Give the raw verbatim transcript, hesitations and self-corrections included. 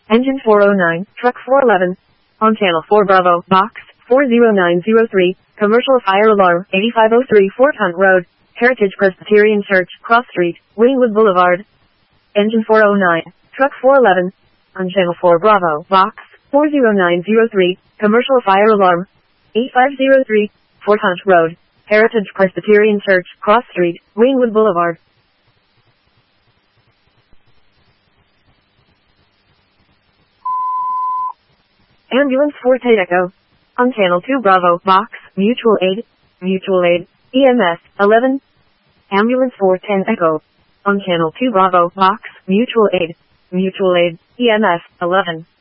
Engine four oh nine, Truck four eleven. On Channel four Bravo, Box four zero nine zero three, Commercial Fire Alarm, eighty-five oh three Fort Hunt Road, Heritage Presbyterian Church, Cross Street, Wingwood Boulevard. Engine four oh nine, Truck four eleven. On Channel four Bravo, Box four zero nine zero three, Commercial Fire Alarm, eighty-five oh three, Fort Hunt Road, Heritage Presbyterian Church, Cross Street, Wingwood Boulevard. Ambulance four ten Echo. On Channel two Bravo, Box, Mutual Aid, Mutual Aid, E M S, eleven. Ambulance four ten Echo. On Channel two Bravo, Box, Mutual Aid, Mutual Aid, E M S, eleven.